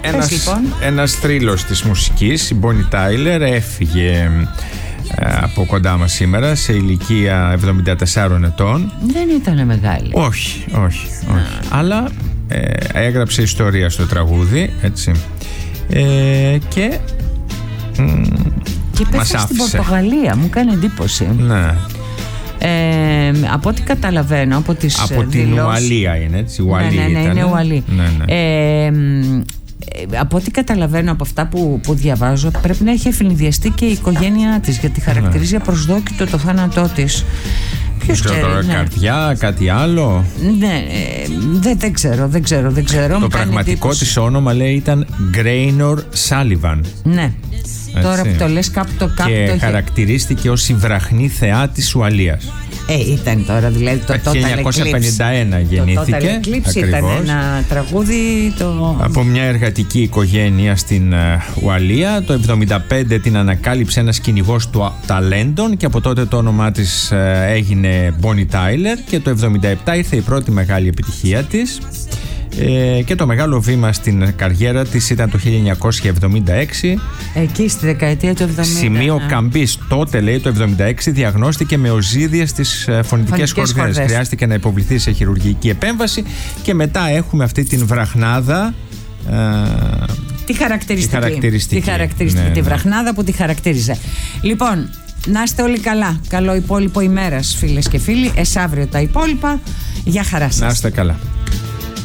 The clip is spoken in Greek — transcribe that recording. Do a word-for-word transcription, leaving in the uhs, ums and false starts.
Ένας, λοιπόν. ένας θρύλος της μουσικής, η Bonnie Tyler, έφυγε από κοντά μας σήμερα σε ηλικία εβδομήντα τεσσάρων ετών. Δεν ήταν μεγάλη. Όχι, όχι, όχι. Αλλά ε, έγραψε ιστορία στο τραγούδι, έτσι. Ε, και μ, και πέσα στην Πορτογαλία, μου κάνει εντύπωση. Ναι. Ε, από ό,τι καταλαβαίνω από τις από δηλώσεις... την Ουαλία είναι, έτσι. Ουαλή ναι, ναι, ναι, ήταν. είναι Ουαλή. Ναι, ναι. Ε, από ό,τι καταλαβαίνω από αυτά που, που διαβάζω, πρέπει να έχει ευνηδιαστεί και η οικογένειά της, γιατί χαρακτηρίζει απροσδόκητο το θάνατό της. Ποιος ξέρει, τώρα, ναι. Καρδιά, κάτι άλλο. Ναι, ε, δεν, δεν ξέρω, δεν ξέρω, δεν ξέρω. Το πραγματικό της όνομα, λέει, ήταν Γκρέινορ Σάλιβαν. Ναι. Έτσι. Τώρα που το λες, κάπου το κάπου και το χαρακτηρίστηκε ως η βραχνή θεά της Ουαλίας. Ε, ήταν τώρα, δηλαδή το το χίλια εννιακόσια πενήντα ένα Eclipse. γεννήθηκε. Το Total Eclipse ήταν ένα τραγούδι το... από μια εργατική οικογένεια στην uh, Ουαλία. Το εβδομήντα πέντε την ανακάλυψε ένας κυνηγός του ταλέντων και από τότε το όνομά της uh, έγινε Bonnie Tyler, και το εβδομήντα επτά ήρθε η πρώτη μεγάλη επιτυχία της. Ε, και το μεγάλο βήμα στην καριέρα της ήταν το χίλια εννιακόσια εβδομήντα έξι. Εκεί στη δεκαετία του εβδομήντα. Σημείο ναι. καμπής. Τότε, λέει, το εβδομήντα έξι διαγνώστηκε με οζύδια στις ε, φωνητικές χορδές. Χρειάστηκε να υποβληθεί σε χειρουργική επέμβαση και μετά έχουμε αυτή την βραχνάδα. Ε, τη χαρακτηριστική. Τη χαρακτηριστική, τη, χαρακτηριστική, ναι, τη ναι. βραχνάδα που τη χαρακτήριζε. Λοιπόν, να είστε όλοι καλά. Καλό υπόλοιπο ημέρας, φίλες και φίλοι. Εσαύριο τα υπόλοιπα. Γεια χαρά σας. Να είστε καλά.